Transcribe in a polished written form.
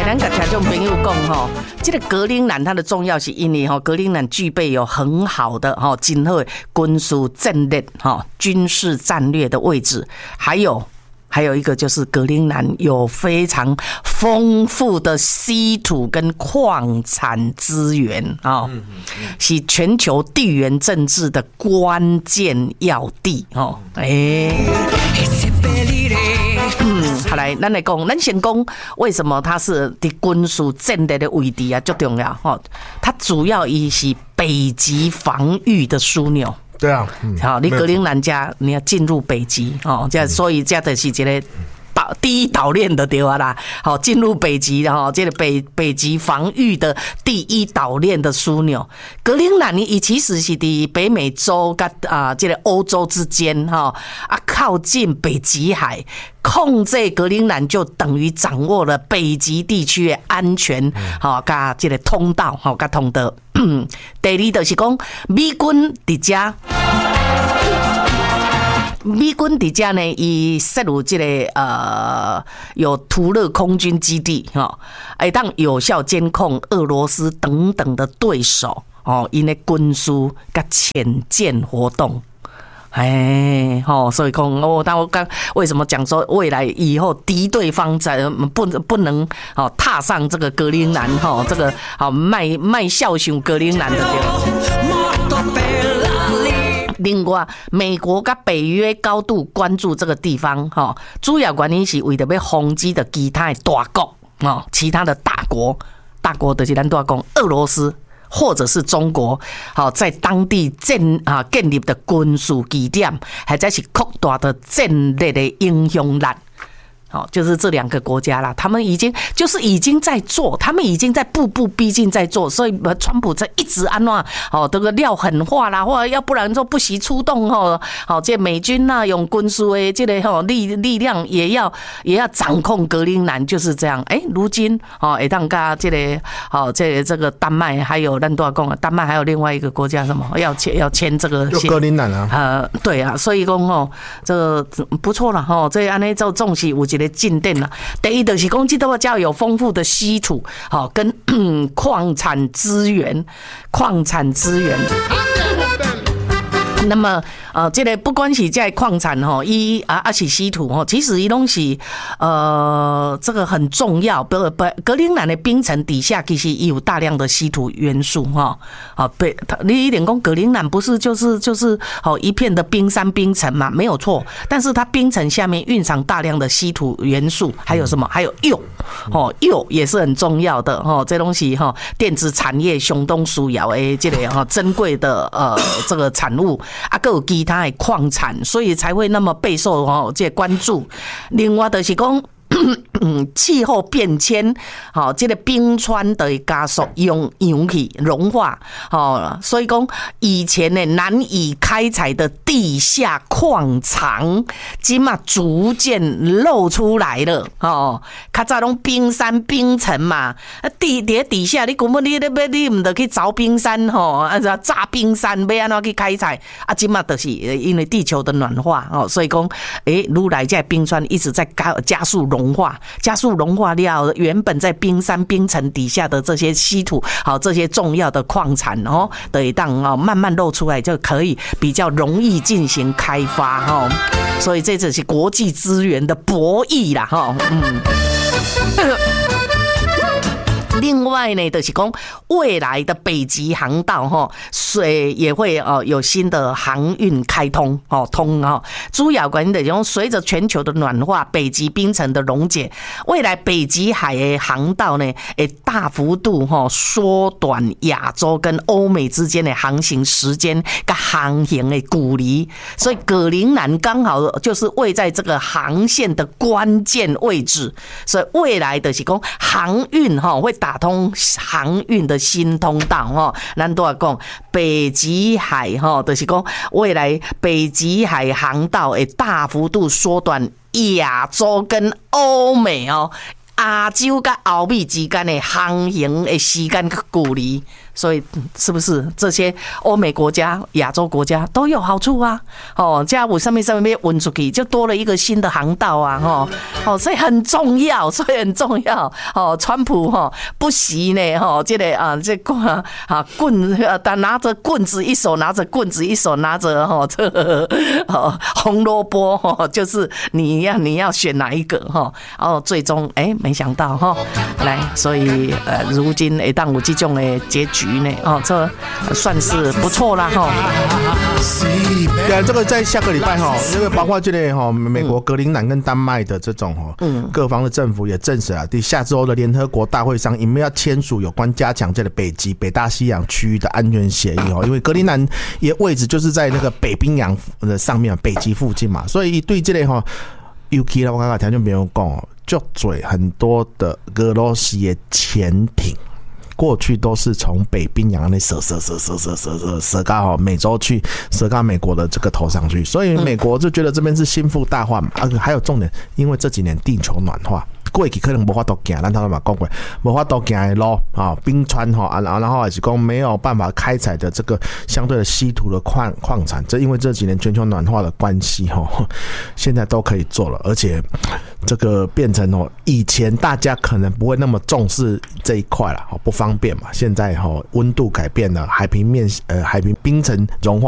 咱甲听众朋友讲吼，这个格陵兰它的重要是因为吼，格陵兰具备有很好的吼今后军事战略吼军事战略的位置，还有一个就是格陵兰有非常丰富的稀土跟矿产资源啊，是全球地缘政治的关键要地哦。好来，咱来讲，咱先讲为什么它是的军事战略的位置啊，最重要哈。它主要也是北极防御的枢纽。 对啊， 好，你格陵兰家你要进入北极哦，这所以这就是一个第一岛链的对啊啦，好，进入北极的哈，这个北极防御的第一岛链的枢纽。格陵兰伊其实是伫北美洲跟这个欧洲之间哈靠近北极海，控制格陵兰就等于掌握了北极地区的安全哈加这个通道哈加通道。第二就是讲美军伫遮。美军伫遮呢，伊设有这个有图勒空军基地哈，会当有效监控俄罗斯等等的对手哦，因的军事甲潜舰活动。所以讲但我刚为什么讲说未来以后敌对方在不能踏上这个格陵兰这个卖笑熊格陵兰的另外，美国跟北约高度关注这个地方，主要原因是为了要防止的其他的大国，其他的大国就是咱大讲俄罗斯或者是中国，在当地建立的军事基点，或者是扩大的战略的影响力。就是这两个国家啦，他们已经在做，他们已经在步步逼近在做，所以川普这一直安怎这个撂狠话啦，或者要不然说不惜出动这美军啊用军事的这个力量也要掌控格陵兰，就是这样。如今会当跟这个丹麦还有咱多讲丹麦还有另外一个国家什么要签这个就格陵兰啊，对啊，所以讲这个不错了这安尼就重视有一个进展啦。第一就是讲，这个叫有丰富的稀土，跟矿产资源。那么这个不管是在矿产是稀土其实伊拢是这个很重要。格陵兰的冰层底下其实也有大量的稀土元素你一点讲格陵兰不是就是一片的冰山冰层嘛，没有错。但是它冰层下面蕴藏大量的稀土元素，还有什么？还有铀铀也是很重要的这东西电子产业相当需要的这个珍贵的这个产物。还有其他的矿产，所以才会那么备受这关注。另外就是讲气候变迁，这个冰川的加速氧气融化，所以讲以前呢难以开采的地下矿藏，今嘛逐渐露出来了。较早拢冰山冰层嘛，底下你根本你唔得去凿冰山炸冰山，要安怎去开采？今嘛就是因为地球的暖化所以讲愈来这冰川一直在加速融化了，原本在冰山冰层底下的这些稀土，这些重要的矿产得当慢慢露出来，就可以比较容易进行开发所以这只是国际资源的博弈啦另外呢，就是讲未来的北极航道也会有新的航运开通主要原因就是讲随着全球的暖化，北极冰层的溶解，未来北极海的航道呢会大幅度缩短亚洲跟欧美之间的航行时间跟航行的距离，所以格陵兰刚好就是位在这个航线的关键位置，所以未来就是讲航运会打通航运的新通道咱都要讲北极海就是讲未来北极海航道会大幅度缩短亚洲跟欧美亚洲跟欧美之间的航行的时间跟距离， 所以是不是这些欧美国家、亚洲国家都有好处啊？加五上面被运出去，就多了一个新的航道啊！所以很重要，川普不惜呢，这个这棍拿着棍子一手拿着棍子一手拿着这个红萝卜就是你要选哪一个最终没想到来，所以如今会当有这种的结局呢这算是不错啦对，这个在下个礼拜因为包括这个美国格陵兰跟丹麦的这种各方的政府也证实了，下周的联合国大会上，你们要签署有关加强这个北极、北大西洋区域的安全协议因为格陵兰也位置就是在那个北冰洋的上面，北极附近嘛，所以对这个尤其我刚刚条件没有讲就嘴很多的俄罗斯的潜艇。过去都是从北冰洋那射到美洲去，射到美国的这个头上去，所以美国就觉得这边是心腹大患嘛。还有重点，因为这几年地球暖化，过去可能无法度行，咱头嘛讲过，无法度行的路冰川然后也是讲没有办法开采的这个相对的稀土的矿产，这因为这几年全球暖化的关系现在都可以做了，而且这个变成以前大家可能不会那么重视这一块了，不方便嘛。现在温度改变了，海平冰层融化。